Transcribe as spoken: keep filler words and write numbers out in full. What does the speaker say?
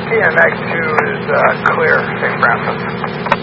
P M X two is uh, clear, Saint Francis.